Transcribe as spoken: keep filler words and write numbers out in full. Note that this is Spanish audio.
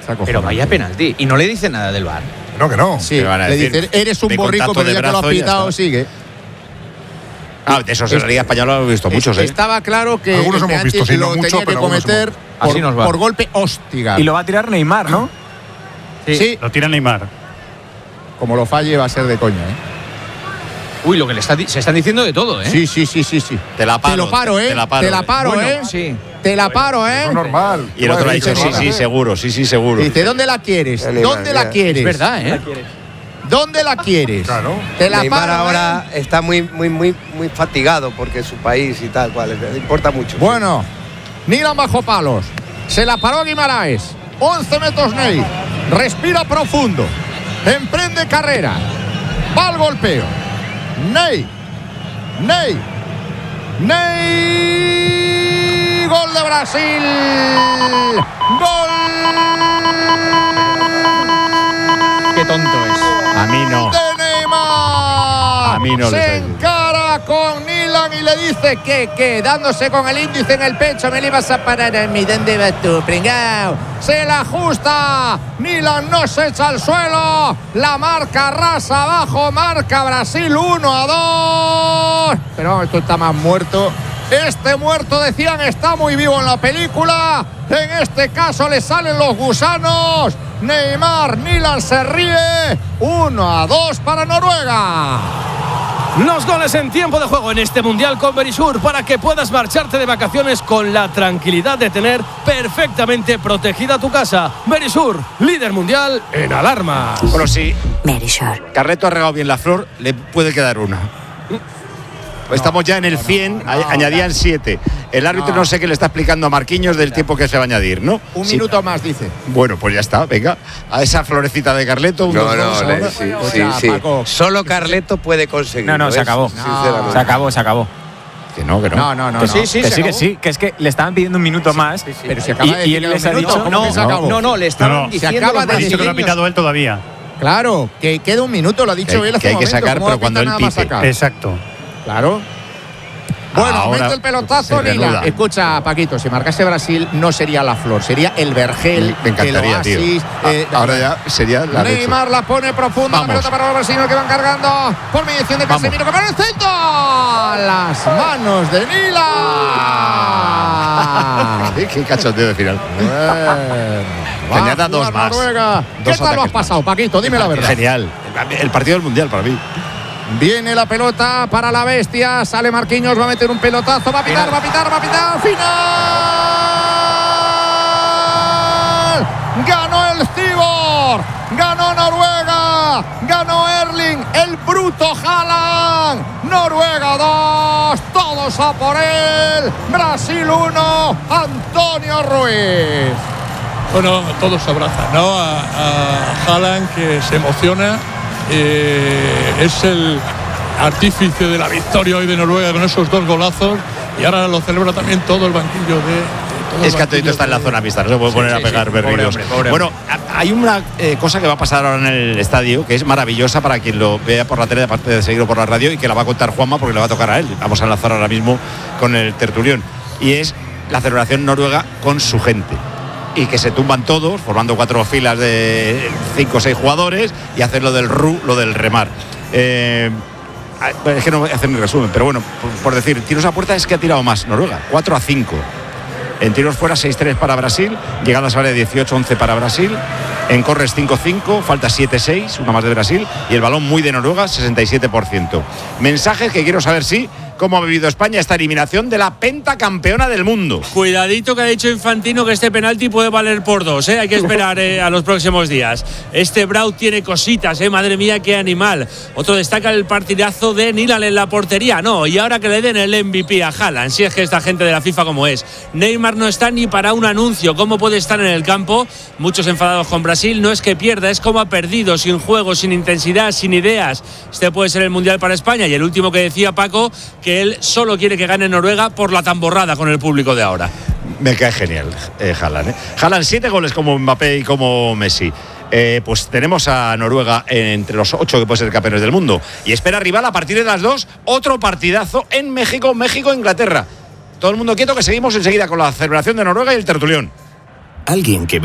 Pero vaya penalti. Y no le dice nada del V A R. No, que no. Sí, van a le decir, dicen, eres un borrico, pero ya que lo has pitado, sigue. Ah, de esos en la Liga Española lo he visto muchos, ¿eh? Estaba claro que algunos hemos visto, sí, no lo mucho, tenía que pero cometer por, Así nos va. por golpe hostiga. Y lo va a tirar Neymar, ¿no? Sí. sí. Lo tira Neymar. Como lo falle va a ser de coña, ¿eh? Uy, lo que le está se están diciendo de todo, ¿eh? Sí, sí, sí, sí, sí. Te la paro. Te lo paro, ¿eh? Te la paro, te la paro Bueno, ¿eh? sí. Te la paro, ¿eh? Es normal. Y el otro ha Bueno, dicho, sí, sí, seguro, sí, sí, seguro. Dice, ¿dónde la quieres? Neymar, ¿Dónde la mira. quieres? Es verdad, ¿eh? ¿Dónde la quieres? Claro. Te la Neymar paro, ahora ¿eh? está muy, muy, muy, muy fatigado porque es su país y tal cual. Le importa mucho. Bueno, Nilan bajo palos. Se la paró Guimaraes. once metros Ney. Respira profundo. Emprende carrera. Va al golpeo. Ney. Ney. Ney. Gol de Brasil. Gol. Qué tonto es. A mí no. De Neymar. A mí no le Se sé. encara con Nilan y le dice que, que, dándose con el índice en el pecho, me le ibas a parar a mí. ¿Dónde vas tú, pringao? Se la ajusta. Nilan no se echa al suelo. La marca rasa abajo. Marca Brasil uno a dos. Pero esto está más muerto. Este muerto, decían, está muy vivo en la película. En este caso le salen los gusanos. Neymar, Nilan se ríe. uno a dos para Noruega. Los goles en tiempo de juego en este Mundial con Verisur para que puedas marcharte de vacaciones con la tranquilidad de tener perfectamente protegida tu casa. Verisur, líder mundial en alarmas. Bueno, sí. Verisur. Carleto ha regado bien la flor, le puede quedar una. Estamos ya en el cien, no, a- añadían siete. El árbitro no. No. sé qué le está explicando a Marquinhos del tiempo que se va a añadir, ¿no? Un Sí. minuto más, dice. Bueno, pues ya está, venga. A esa florecita de Carleto. un No, dos, no, dos, le- ahora. sí, O sí, sea, sí. Paco. Solo Carleto puede conseguirlo. No, no, se ¿ves? acabó. Sinceramente. Se acabó, se acabó. Que no, que no. No, no, no. que no. sí, sí, que se sí, que acabó. sí, que es que le estaban pidiendo un minuto más. Pero se acaba Y- de y decir él que les un ha minuto, dicho- ¿cómo que se no, acabó? no, no, le estaban No, no. diciendo. Se acaba los de Ha dicho que no ha brasileños. pitado él todavía. Claro, que queda un minuto, lo ha dicho Que- él hace que hay un que momento, sacar, ¿cómo pero va a cuando pitar él nada más pite. sacar? Exacto. Claro. Bueno, Ahora mete el pelotazo, se reanuda. Nilan. Escucha, Paquito, si marcase Brasil no sería la flor, sería el vergel, Me encantaría, el tío. oasis. Ah, eh, ahora ya sería la leche. Neymar la pone profunda, Vamos. la pelota para los brasileños que van cargando por mediación de Vamos. Casemiro, que para el centro. Las manos de Nilan. Qué- Qué cachondeo de final. Bueno, Que añada va a dos jugar más. Noruega. ¿Qué Dos tal lo has ataques pasado, Paquito? Dime la verdad. Genial. El partido del Mundial para mí. Viene la pelota para la bestia. Sale Marquinhos, va a meter un pelotazo. Va a pitar, va a pitar, va a pitar. ¡Final! Ganó el Cibor. Ganó Noruega. Ganó Erling. El bruto Haaland. Noruega dos. Todos a por él. Brasil uno. Antonio Ruiz. Bueno, todos se abrazan, ¿no? A, a Haaland, que se emociona. Eh, es el artífice de la victoria hoy de Noruega con esos dos golazos. Y ahora lo celebra también todo el banquillo de. todo el Es que Antonito banquillo está en la de- zona mixta, no se puede Sí, poner sí, a pegar sí. berridos. Pobre hombre, pobre Bueno, a- hay una eh, cosa que va a pasar ahora en el estadio que es maravillosa para quien lo vea por la tele, aparte de seguirlo por la radio, y que la va a contar Juanma porque le va a tocar a él. Vamos a enlazar ahora mismo con el tertulión. Y es la celebración noruega con su gente. Y que se tumban todos, formando cuatro filas de cinco o seis jugadores, y hacer lo del ru, lo del remar. Eh, es que no voy a hacer mi resumen, pero bueno, por, por decir, tiros a puerta es que ha tirado más Noruega, cuatro a cinco. En tiros fuera seis tres para Brasil, llegadas a área dieciocho once para Brasil, en corres cinco cinco, falta siete seis, una más de Brasil, y el balón muy de Noruega, sesenta y siete por ciento. Mensajes que quiero saber si cómo ha vivido España esta eliminación de la pentacampeona del mundo. Cuidadito que ha dicho Infantino que este penalti puede valer por dos, ¿eh? Hay que esperar eh, a los próximos días. Este Braut tiene cositas, ¿eh? Madre mía, qué animal. Otro destaca el partidazo de Nilan en la portería. No, y ahora que le den el M V P a Haaland, si es que esta gente de la FIFA como es. Neymar no está ni para un anuncio. ¿Cómo puede estar en el campo? Muchos enfadados con Brasil. No es que pierda, es como ha perdido, sin juego, sin intensidad, sin ideas. Este puede ser el Mundial para España. Y el último que decía Paco, que él solo quiere que gane Noruega por la tamborrada con el público de ahora. Me cae genial eh, Haaland. ¿eh? Haaland, siete goles como Mbappé y como Messi. Eh, pues tenemos a Noruega entre los ocho que pueden ser campeones del mundo. Y espera rival a partir de las dos, otro partidazo en México, México-Inglaterra. Todo el mundo quieto que seguimos enseguida con la celebración de Noruega y el tertulión. Alguien que